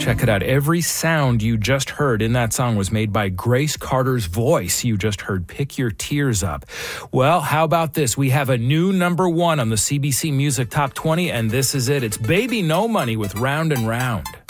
Check it out. Every sound you just heard in that song was made by Grace Carter's voice. You just heard Pick Your Tears Up. Well, how about this? We have a new number one on the CBC Music Top 20, and this is it. It's Baby No Money with Round and Round.